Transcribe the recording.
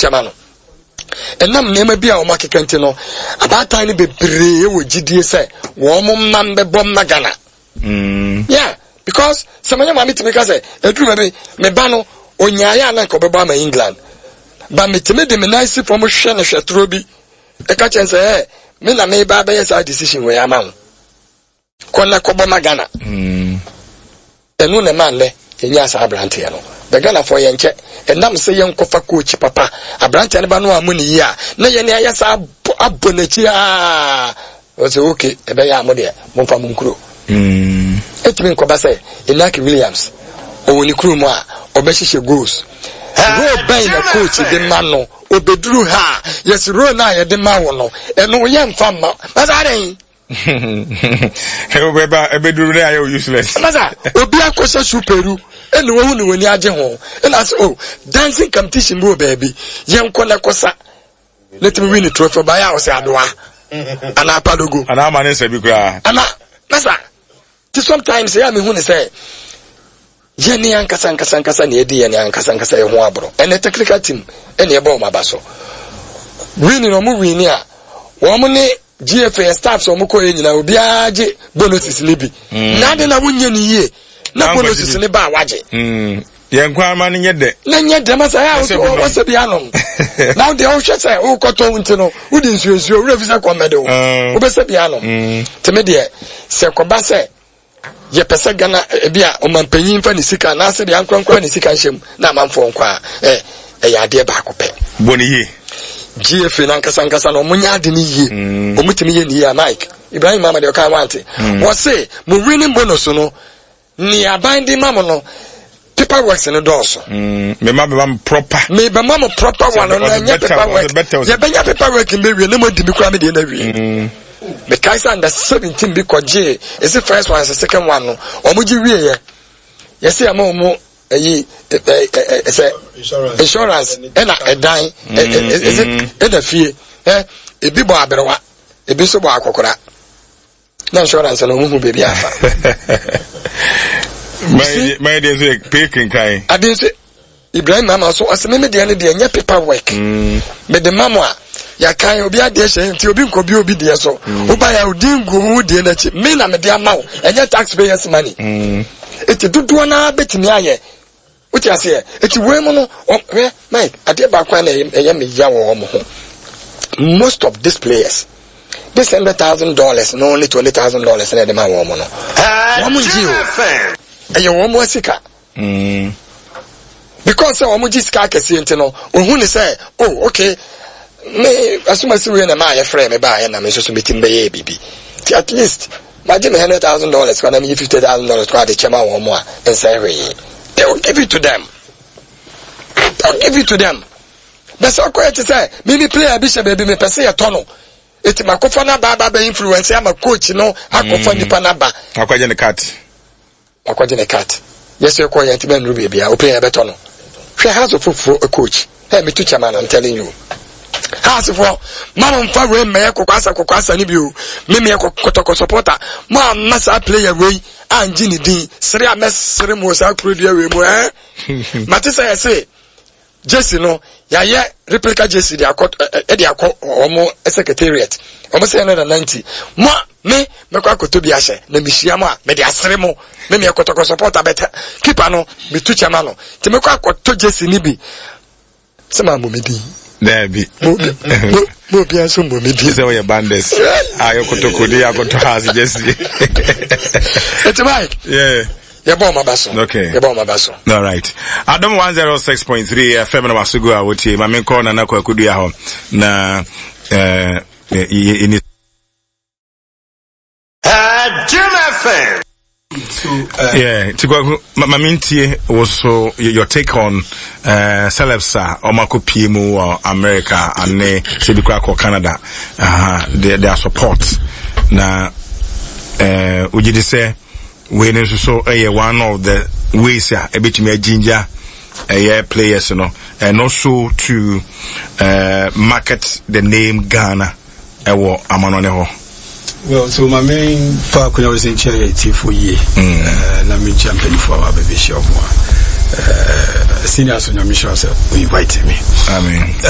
chamano enam nema bia o makekante no abata ni bebree wo gidie say wo mam be bom na Ghana yeah because somanya mama timi ka say eduru me ba no onyaaya na ko be ba ma England ba me timi de me nice from hwe na hwetro bi e ka chen say me na me ba be say decision we ama kona ko bom na Ghana enu ne man le enya sa abrante no the Ghana for yenche enam se yen kofa coach papa abrante ne ba no amuni yi a na ye ne ayasa abonachi o se okay e be ya amode mo fa mo nkuro etimi nkoba se Inaki Williams o woni kuro mu a obehihye goals go bay na coach de man no obeduru ha yes ro na ye de man wo no eno ye mfa ma bazaren Beba ebeduru na ayo useless. Maza, obi akosa superu. Enu wo hu ni woni age ho. Ena say oh, dancing competition bo baby. Yenko na kosa. Let me win the trophy by ya o say adoa. Ana apalogo. Ana ma ne se bi kura. Ana, maza. Ti sometimes ya me hu ni say yeni ankasa na edi yeni ankasa ye ho abro. Ene technical team ene e ba o mabaso. Win no mu win a. Wo mu ni GFA staff so mko ye nyina obi age bonuses ne bi na de na wonye ni ye na bonuses ne ba waje ye nkwa ma ne nyede na nyede masa ya o se bi anom now the all say o koto nti no udi nsuosuo wura fi se komede o be se bi anom teme de se koba se ye pese Ghana bia o mampanyin fa ni sika na se de ankwankwa ni sika nhyem na manfo nkwa ya de ba akopɛ boni ye GFA nankasa no munya de ni yie omutimi ye ni ya Mike Ibrahim Mama de o kan wante wo say mo winning bonus no ni abandi mamo no paperwork no doso me ma proper one no nya paperwork ye benya paperwork me wie na mo di mi kwa me de na wie me kaisa under 17 bi koje is the first one, the second one no omuji wie ye say am insurance ena edan ena fie ebi bo aberewa ebi so bo akokora na insurance no hu bebi afa my dey say picking kai ade say Ibrahim Mama so aseme me de nya paperwork me de mama ya kan obi ade hye nti obi nkobi obi de so oba ya odingu de na chi me na me de amawo enya taxpayers money eti dudu na betimi aye uti ase eti we mo no Mike ade ba kwa na eye me ya wo mo ho most of these players this $100,000 no only $20,000 na de ma wo mo no wo mo ji o eye wo mo sika because wo mo ji sika kese enti no ohun ni say oh okay me asuma si we na ma ye frame me ba ye na me so meeting be ye bibi at least imagine $100,000 when I mean $50,000 to the chairman or more and say they will give it to them. They'll give it to them. That's all correct to say. Mimi player bishop baby me pese ya tono. Eti makofa na ba influence ama coach no akofa nipa na ba. Akwaje ne cat. Akwaje ne cat. Yes you call yanti men rubi bia o player beto no. She has a coach. Hey me to chairman I'm telling you. House for mama mfa we me kokwasa ni bi o me kotoko supporter ma masa player we anji ni din sere amesere mo sa produce we mo matisa say Jesse no ya ye replica Jesse de akọ omo secretariat omo say na 90 ma me kwa koto bi ahye na mihia mo a me de asere mo me kotoko supporter beta keeper no me tu chama no te me kwa koto Jesse ni bi sama mo me bi there be mo bia so mo me bi say we bandits ayo kotokodi akoto has Jesse it's Mike yeah Yabo mabaso. Okay. Yabo mabaso. All right. Adam 106.3 FM na masugu a wotie ma me ko na kwa akudu ya ho na ini Jim FM. Yeah, Tigwa Mamintie was so your take on celebs omako PMU or America and ne Sebikwa ko Canada their support na ujidi say we ne so one of the ways a betimi ginger players no and also to market the name Ghana ewo amanone ho. Well, so my main part when I was in charity for year, let me champion for our baby shop. Seniors on your mission, we invited me. I mean,